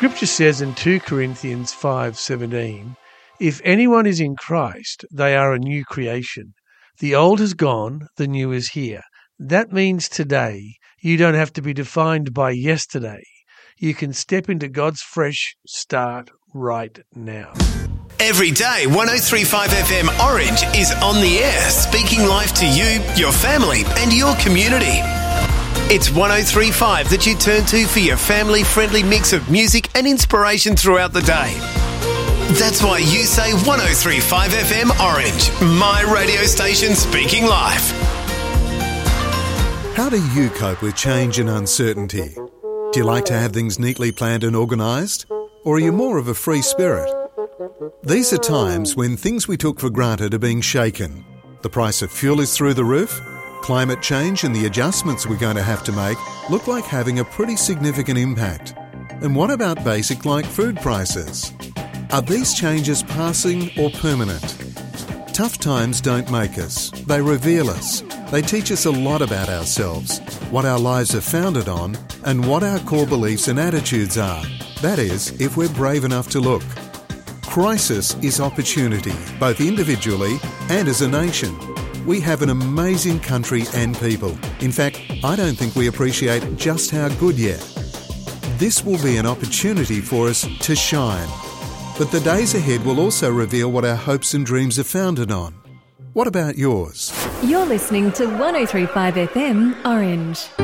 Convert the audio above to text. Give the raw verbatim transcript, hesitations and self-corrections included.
Scripture says in two Corinthians five seventeen, if anyone is in Christ, they are a new creation. The old has gone, the new is here. That means today you don't have to be defined by yesterday. You can step into God's fresh start right now. Every day, one oh three point five F M Orange is on the air, speaking life to you, your family and your community. It's one oh three point five that you turn to for your family-friendly mix of music and inspiration throughout the day. That's why you say one oh three point five F M Orange, my radio station speaking life. How do you cope with change and uncertainty? Do you like to have things neatly planned and organised? Or are you more of a free spirit? These are times when things we took for granted are being shaken. The price of fuel is through the roof. Climate change and the adjustments we're going to have to make look like having a pretty significant impact. And what about basic like food prices? Are these changes passing or permanent? Tough times don't make us. They reveal us. They teach us a lot about ourselves, what our lives are founded on, and what our core beliefs and attitudes are. That is, if we're brave enough to look. Crisis is opportunity, both individually and as a nation. We have an amazing country and people. In fact, I don't think we appreciate just how good yet. This will be an opportunity for us to shine. But the days ahead will also reveal what our hopes and dreams are founded on. What about yours? You're listening to one oh three point five F M Orange.